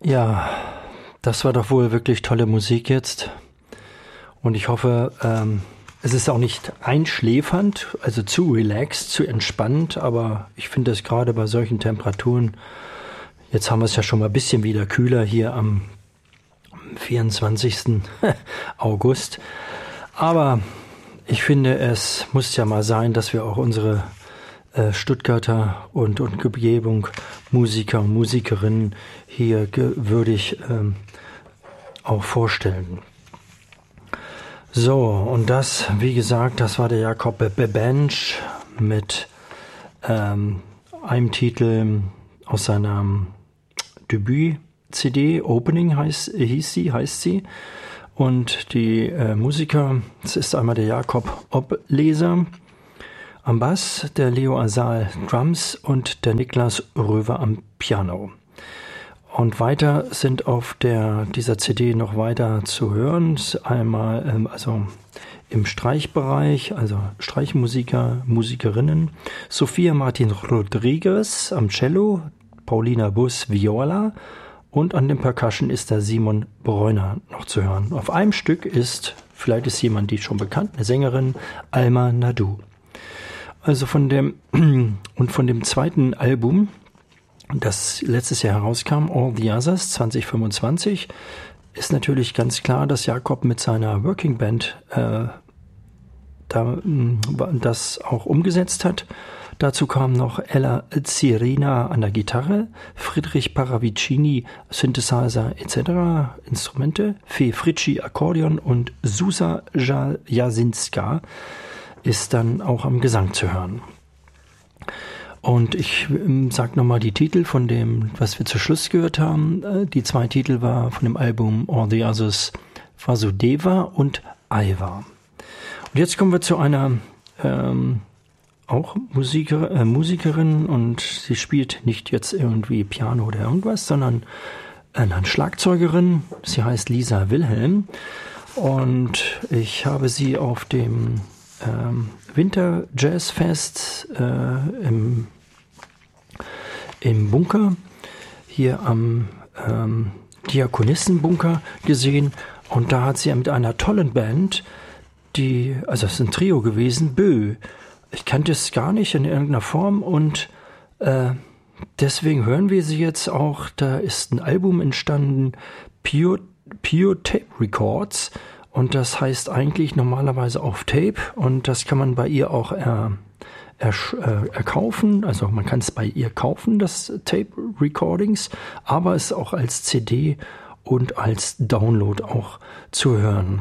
Ja, das war doch wohl wirklich tolle Musik jetzt. Und ich hoffe, es ist auch nicht einschläfernd, also zu relaxed, zu entspannt. Aber ich finde es gerade bei solchen Temperaturen, jetzt haben wir es ja schon mal ein bisschen wieder kühler hier am 24. August. Aber ich finde, es muss ja mal sein, dass wir auch unsere Stuttgarter und Umgebung, Musiker und Musikerinnen hier würdig auch vorstellen. So, und das, wie gesagt, das war der Jakob Bench mit einem Titel aus seiner Debüt-CD, Opening heißt sie. Und die Musiker, das ist einmal der Jakob Obleser am Bass, der Leo Asal Drums und der Niklas Röver am Piano. Und weiter sind auf dieser CD noch weiter zu hören. Einmal also im Streichbereich, also Streichmusiker, Musikerinnen. Sophia Martin Rodriguez am Cello, Paulina Bus Viola und an dem Percussion ist der Simon Bräuner noch zu hören. Auf einem Stück ist, vielleicht ist jemand die schon bekannt, eine Sängerin, Alma Nadu. Also von dem zweiten Album, das letztes Jahr herauskam, All the Others 2025, ist natürlich ganz klar, dass Jakob mit seiner Working Band das auch umgesetzt hat. Dazu kam noch Ella Zirina an der Gitarre, Friedrich Paravicini Synthesizer etc. Instrumente, Fee Fritschi Akkordeon und Susa Jasinska ist dann auch am Gesang zu hören. Und ich sage nochmal die Titel von dem, was wir zu Schluss gehört haben. Die zwei Titel war von dem Album All the Others Vasudeva und Aiva. Und jetzt kommen wir zu einer auch Musikerin und sie spielt nicht jetzt irgendwie Piano oder irgendwas, sondern eine Schlagzeugerin. Sie heißt Lisa Wilhelm und ich habe sie auf dem Winter Jazz Fest im Bunker, hier am Diakonissenbunker gesehen und da hat sie mit einer tollen Band, also es ist ein Trio gewesen, Bö. Ich kannte es gar nicht in irgendeiner Form und deswegen hören wir sie jetzt auch. Da ist ein Album entstanden, Pure Tape Records. Und das heißt eigentlich normalerweise auf Tape und das kann man bei ihr auch erkaufen. Also man kann es bei ihr kaufen, das Tape Recordings, aber es ist auch als CD und als Download auch zu hören.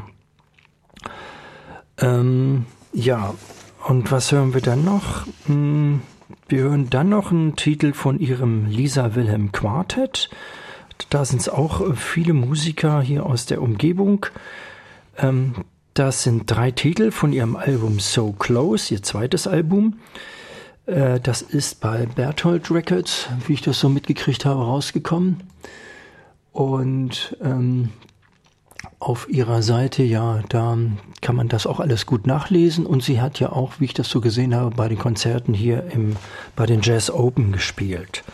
Ja, und was hören wir dann noch? Wir hören dann noch einen Titel von ihrem Lisa Wilhelm Quartett. Da sind es auch viele Musiker hier aus der Umgebung. Das sind 3 Titel von ihrem Album So Close, ihr zweites Album. Das ist bei Berthold Records, wie ich das so mitgekriegt habe, rausgekommen. Und auf ihrer Seite, ja, da kann man das auch alles gut nachlesen. Und sie hat ja auch, wie ich das so gesehen habe, bei den Konzerten hier bei den Jazz Open gespielt.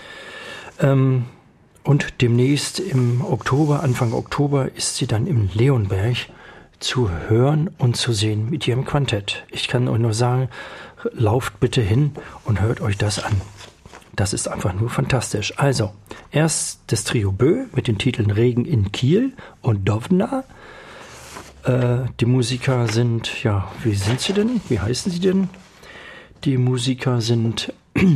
Und demnächst im Oktober, Anfang Oktober, ist sie dann im Leonberg zu hören und zu sehen mit ihrem Quartett. Ich kann euch nur sagen, lauft bitte hin und hört euch das an. Das ist einfach nur fantastisch. Also, erst das Trio Bö mit den Titeln Regen in Kiel und Dovna. Die Musiker sind, ja, wie sind sie denn? Wie heißen sie denn? Die Musiker sind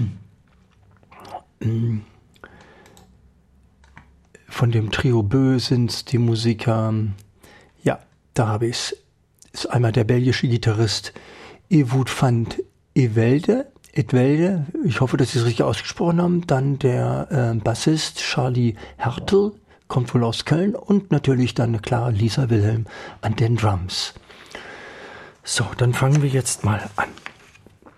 von dem Trio Bö sind die Musiker, ja, da habe ich es. Ist einmal der belgische Gitarrist Ewout van Etwelde. Ich hoffe, dass Sie es richtig ausgesprochen haben. Dann der Bassist Charlie Hertel, kommt wohl aus Köln. Und natürlich dann, klar, Lisa Wilhelm an den Drums. So, dann fangen wir jetzt mal an.